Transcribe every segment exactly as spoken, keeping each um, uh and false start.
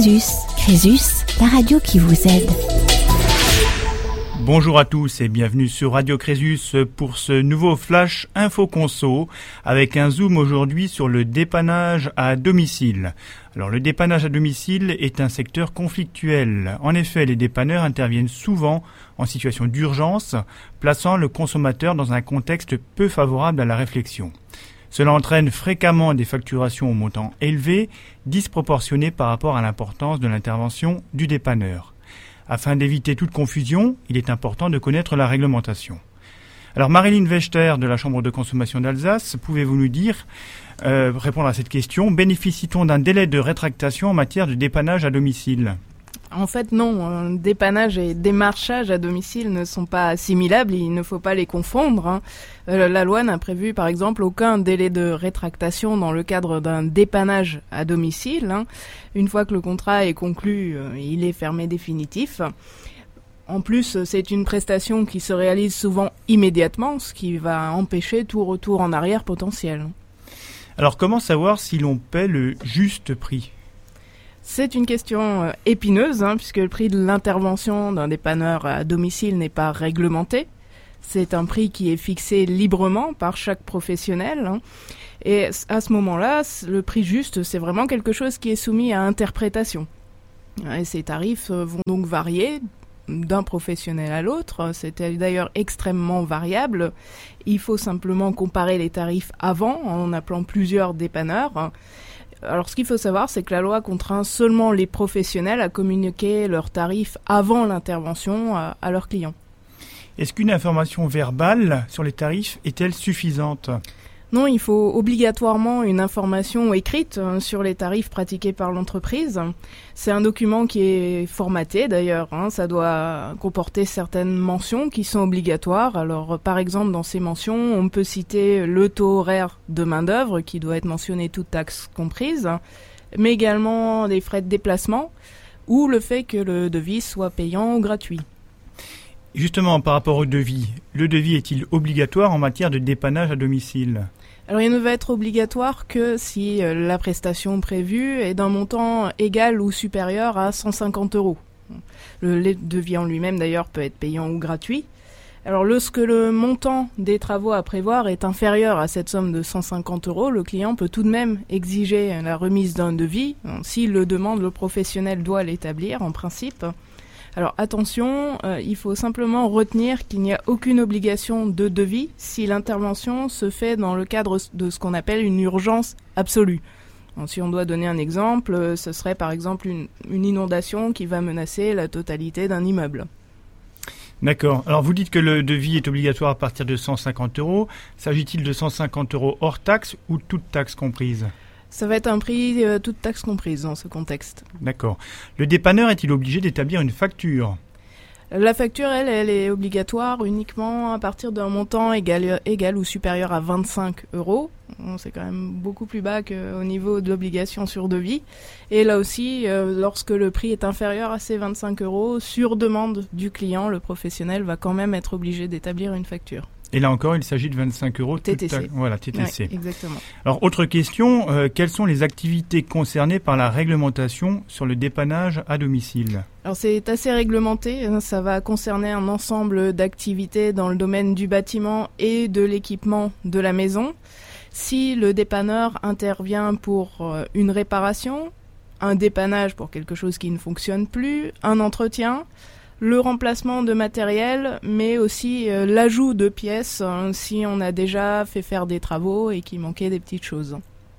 Crésus. Crésus, la radio qui vous aide. Bonjour à tous et bienvenue sur Radio Crésus pour ce nouveau Flash Info Conso avec un zoom aujourd'hui sur le dépannage à domicile. Alors le dépannage à domicile est un secteur conflictuel. En effet, les dépanneurs interviennent souvent en situation d'urgence, plaçant le consommateur dans un contexte peu favorable à la réflexion. Cela entraîne fréquemment des facturations au montant élevé, disproportionnées par rapport à l'importance de l'intervention du dépanneur. Afin d'éviter toute confusion, il est important de connaître la réglementation. Alors Marilyn Wechter de la Chambre de consommation d'Alsace, pouvez-vous nous dire, euh, répondre à cette question, bénéficie-t-on d'un délai de rétractation en matière de dépannage à domicile ? En fait, non. Dépannage et démarchage à domicile ne sont pas assimilables. Il ne faut pas les confondre. Hein. Euh, la loi n'a prévu, par exemple, aucun délai de rétractation dans le cadre d'un dépannage à domicile. Hein. Une fois que le contrat est conclu, euh, il est fermé définitif. En plus, c'est une prestation qui se réalise souvent immédiatement, ce qui va empêcher tout retour en arrière potentiel. Alors, comment savoir si l'on paie le juste prix ? C'est une question euh, épineuse, hein, puisque le prix de l'intervention d'un dépanneur à domicile n'est pas réglementé. C'est un prix qui est fixé librement par chaque professionnel. Hein. Et à ce moment-là, le prix juste, c'est vraiment quelque chose qui est soumis à interprétation. Et ces tarifs vont donc varier d'un professionnel à l'autre. C'est d'ailleurs extrêmement variable. Il faut simplement comparer les tarifs avant, en appelant plusieurs dépanneurs. Alors, ce qu'il faut savoir, c'est que la loi contraint seulement les professionnels à communiquer leurs tarifs avant l'intervention à, à leurs clients. Est-ce qu'une information verbale sur les tarifs est-elle suffisante ? Non, il faut obligatoirement une information écrite sur les tarifs pratiqués par l'entreprise. C'est un document qui est formaté d'ailleurs, hein, ça doit comporter certaines mentions qui sont obligatoires. Alors par exemple dans ces mentions, on peut citer le taux horaire de main-d'œuvre qui doit être mentionné toutes taxes comprises, mais également des frais de déplacement ou le fait que le devis soit payant ou gratuit. Justement, par rapport au devis, le devis est-il obligatoire en matière de dépannage à domicile ? Alors il ne va être obligatoire que si euh, la prestation prévue est d'un montant égal ou supérieur à cent cinquante euros. Le, le devis en lui-même d'ailleurs peut être payant ou gratuit. Alors lorsque le montant des travaux à prévoir est inférieur à cette somme de cent cinquante euros, le client peut tout de même exiger la remise d'un devis. S'il le demande, le professionnel doit l'établir en principe. Alors attention, euh, il faut simplement retenir qu'il n'y a aucune obligation de devis si l'intervention se fait dans le cadre de ce qu'on appelle une urgence absolue. Donc, si on doit donner un exemple, ce serait par exemple une, une inondation qui va menacer la totalité d'un immeuble. D'accord. Alors vous dites que le devis est obligatoire à partir de cent cinquante euros. S'agit-il de cent cinquante euros hors taxe ou toute taxe comprise ? Ça va être un prix, euh, toute taxe comprise dans ce contexte. D'accord. Le dépanneur est-il obligé d'établir une facture ? La facture, elle, elle est obligatoire uniquement à partir d'un montant égal, égal ou supérieur à vingt-cinq euros. C'est quand même beaucoup plus bas qu'au niveau de l'obligation sur devis. Et là aussi, euh, lorsque le prix est inférieur à ces vingt-cinq euros, sur demande du client, le professionnel va quand même être obligé d'établir une facture. Et là encore, il s'agit de vingt-cinq euros. T T C. Ta... Voilà, T T C. Ouais, exactement. Alors, autre question, euh, quelles sont les activités concernées par la réglementation sur le dépannage à domicile ? Alors, c'est assez réglementé. Ça va concerner un ensemble d'activités dans le domaine du bâtiment et de l'équipement de la maison. Si le dépanneur intervient pour une réparation, un dépannage pour quelque chose qui ne fonctionne plus, un entretien, le remplacement de matériel, mais aussi euh, l'ajout de pièces hein, si on a déjà fait faire des travaux et qu'il manquait des petites choses.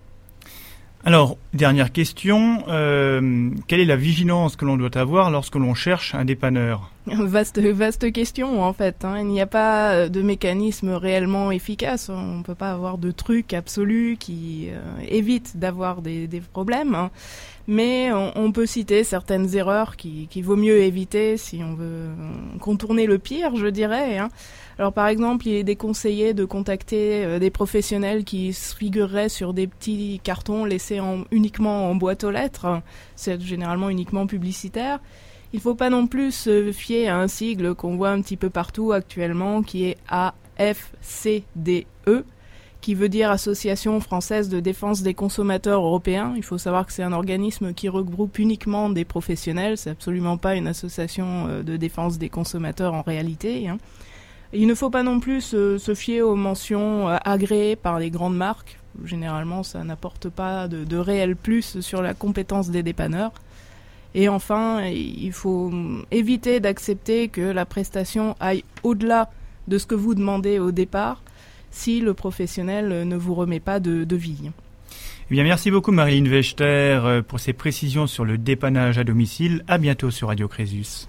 Alors, dernière question, euh, quelle est la vigilance que l'on doit avoir lorsque l'on cherche un dépanneur ? Vaste, vaste question en fait. Hein. Il n'y a pas de mécanisme réellement efficace. On ne peut pas avoir de truc absolu qui euh, évite d'avoir des, des problèmes. Hein. Mais on, on peut citer certaines erreurs qui, qui vaut mieux éviter si on veut contourner le pire, je dirais. Hein. Alors par exemple, il est déconseillé de contacter euh, des professionnels qui se figureraient sur des petits cartons laissés en, uniquement en boîte aux lettres. C'est généralement uniquement publicitaire. Il ne faut pas non plus se fier à un sigle qu'on voit un petit peu partout actuellement qui est A F C D E, qui veut dire Association française de défense des consommateurs européens. Il faut savoir que c'est un organisme qui regroupe uniquement des professionnels, c'est absolument pas une association de défense des consommateurs en réalité. Hein. Il ne faut pas non plus se, se fier aux mentions agréées par les grandes marques. Généralement, ça n'apporte pas de, de réel plus sur la compétence des dépanneurs. Et enfin, il faut éviter d'accepter que la prestation aille au-delà de ce que vous demandez au départ si le professionnel ne vous remet pas de, de vie. Eh bien, merci beaucoup Marilyn Wechter pour ces précisions sur le dépannage à domicile. À bientôt sur Radio Crésus.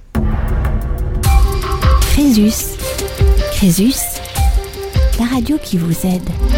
Crésus. Crésus, la radio qui vous aide.